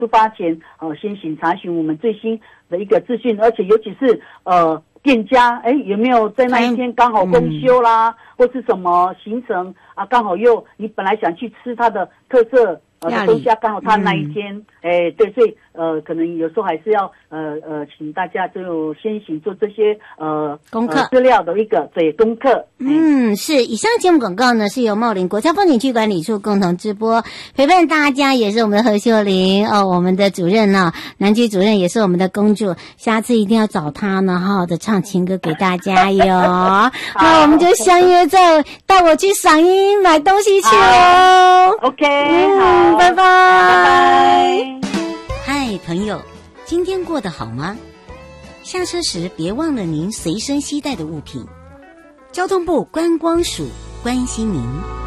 出发前先行查询我们最新的一个资讯，而且尤其是店家有没有在那一天刚好公休啦，或是什么行程啊，刚好又你本来想去吃它的特色东家刚好他那一天，对，所以可能有时候还是要请大家就先行做这些功课资料的一个功课。 是。以上节目广告呢是由茂林国家风景区管理处共同直播，陪伴大家也是我们的何秀玲我们的主任南区主任也是我们的公主，下次一定要找她呢，好好的唱情歌给大家哟。那我们就相约在带我去赏樱买东西去哦。 OK， 好。 拜拜，拜拜。 嗨，朋友，今天过得好吗？下车时别忘了您随身携带的物品。交通部观光署关心您。